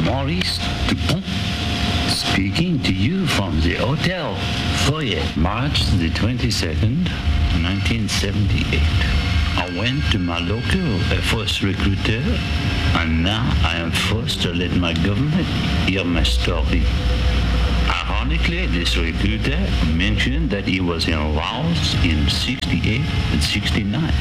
Maurice Dupont, speaking to you from the Hotel Foyer, March the 22nd, 1978. I went to my local first recruiter, and now I am forced to let my government hear my story. Ironically, this recruiter mentioned that he was in Laos in 68 and 69,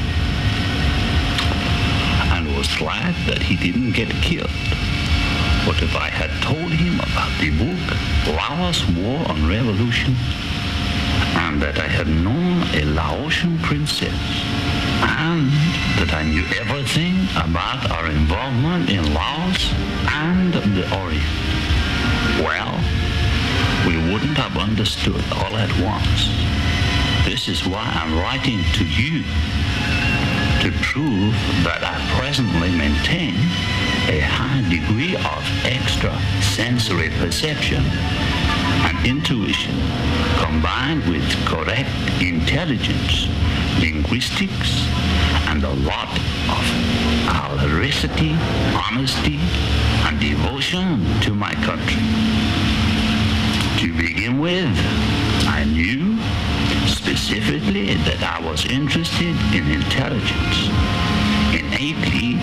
and was glad that he didn't get killed. But if I had told him about the book, Laos War on Revolution, and that I had known a Laotian princess, and that I knew everything about our involvement in Laos and the Orient, well, we wouldn't have understood all at once. This is why I'm writing to you, to prove that I presently maintain a high degree of extrasensory perception and intuition combined with correct intelligence, linguistics, and a lot of alacrity, honesty, and devotion to my country. To begin with, I knew specifically that I was interested in intelligence. Innately,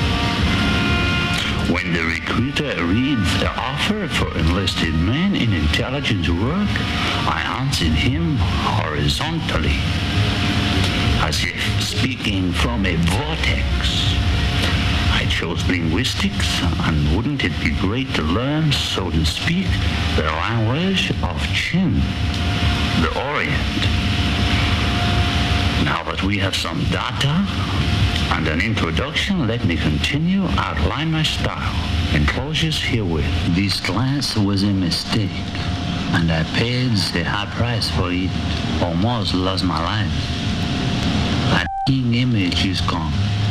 when the recruiter reads the offer for enlisted men in intelligence work, I answered him horizontally, as if speaking from a vortex. I chose linguistics, and wouldn't it be great to learn, so to speak, the language of Chin, the Orient? Now that we have some data and an introduction, let me continue, outline my style. Enclosures herewith. This class was a mistake, and I paid the high price for it. Almost lost my life. That image is gone.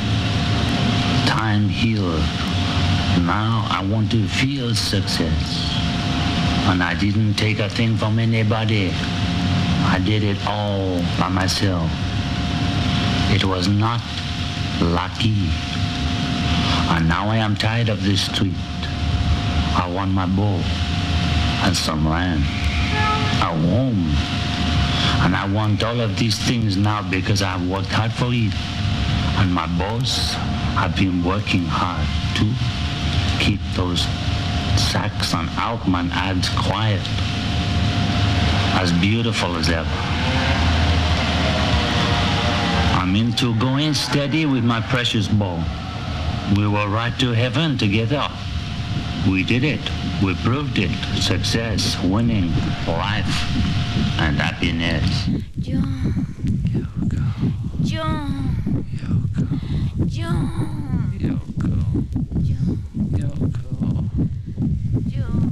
Time healed. Now I want to feel success. And I didn't take a thing from anybody. I did it all by myself. It was not lucky. And now I am tired of this street. I want my boat and some land, a home. And I want all of these things now because I've worked hard for it. And my boss have been working hard to keep those Sachs and Altman ads quiet, as beautiful as ever. I'm into going steady with my precious bow. We will ride to heaven together. We did it. We proved it. Success, winning, life, and happiness. John. Yoko. John. Yoko. John. Yoko. John. Yoko. John.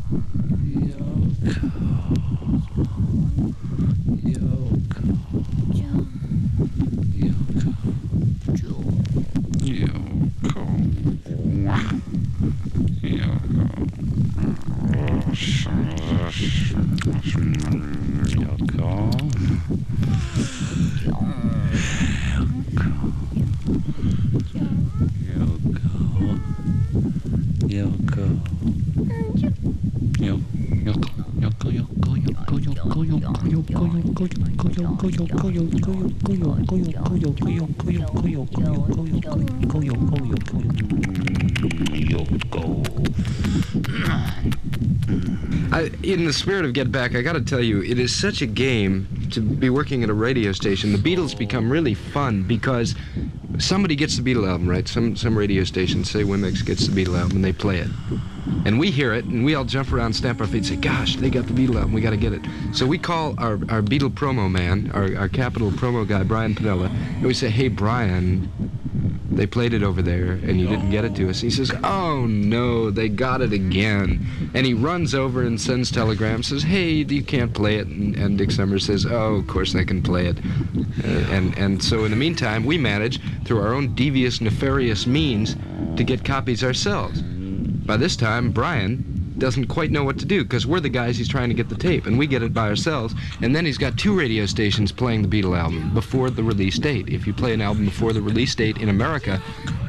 Yoko. Yoko. John. Yoko. John. In the spirit of Get Back, I gotta tell you, it is such a game to be working at a radio station. The Beatles become really fun because somebody gets the Beatle album, right? Some radio station, say Wimix gets the Beatle album, and they play it. And we hear it, and we all jump around, stamp our feet, and say, gosh, they got the Beatle album, we gotta get it. So we call our Beatle promo man, our Capitol promo guy, Brian Pinella, and we say, hey, Brian, they played it over there, and you didn't get it to us. He says, oh, no, they got it again. And he runs over and sends telegrams, says, hey, you can't play it. And Dick Summers says, oh, of course they can play it. And so in the meantime, we manage, through our own devious, nefarious means, to get copies ourselves. By this time, Brian doesn't quite know what to do, because we're the guys he's trying to get the tape, and we get it by ourselves. And then he's got 2 radio stations playing the Beatle album before the release date. If you play an album before the release date in America,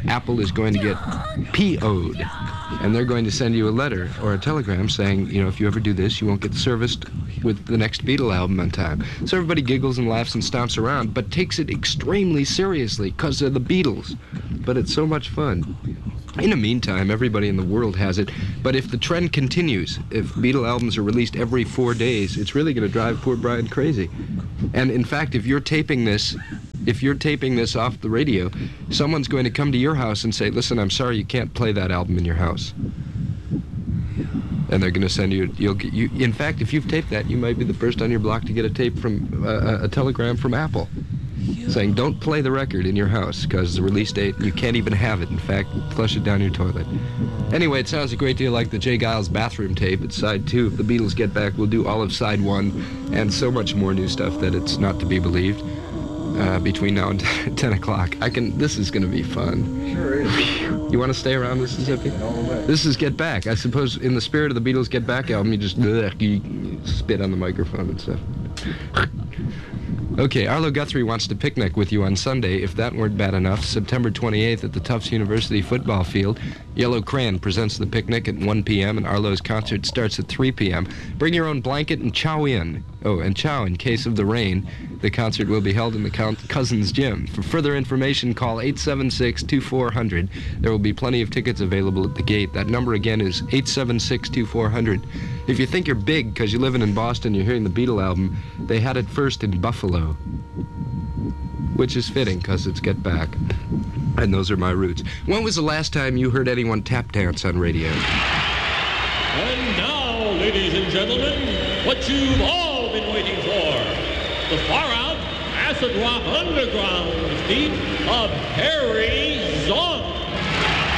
Apple is going to get PO'd. And they're going to send you a letter or a telegram saying, you know, if you ever do this, you won't get serviced with the next Beatle album on time. So everybody giggles and laughs and stomps around, but takes it extremely seriously because of the Beatles. But it's so much fun. In the meantime, everybody in the world has it. But if the trend continues, if Beatle albums are released every 4 days, it's really going to drive poor Brian crazy. And in fact, if you're taping this off the radio, someone's going to come to your house and say, listen, I'm sorry you can't play that album in your house. And they're going to send you, in fact, if you've taped that, you might be the first on your block to get a tape from, a telegram from Apple saying, don't play the record in your house because the release date, you can't even have it. In fact, flush it down your toilet. Anyway, it sounds a great deal like the J. Giles bathroom tape. It's side 2. If the Beatles get back, we'll do all of side 1 and so much more new stuff that it's not to be believed. Between now and 10 o'clock. This is going to be fun. Sure is. You want to stay around, Mississippi? This is Get Back. I suppose in the spirit of the Beatles' Get Back album, you just you spit on the microphone and stuff. Okay, Arlo Guthrie wants to picnic with you on Sunday. If that weren't bad enough, September 28th at the Tufts University football field, Yellow Crayon presents the picnic at 1 p.m. and Arlo's concert starts at 3 p.m. Bring your own blanket and chow in. Oh, and chow in case of the rain. The concert will be held in the Cousins Gym. For further information, call 876-2400. There will be plenty of tickets available at the gate. That number again is 876-2400. If you think you're big because you're living in Boston, you're hearing the Beatle album, they had it first in Buffalo, which is fitting because it's Get Back. And those are my roots. When was the last time you heard anyone tap dance on radio? And now, ladies and gentlemen, what you've all been waiting for. The far out acid rock underground feat of Harry Zorn.